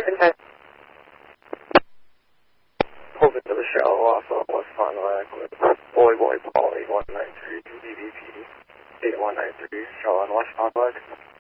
Okay. Pulled into the show off of West Fond du Lac with Boy Paul 8193, BBP 8193, show on West Fond du Lac.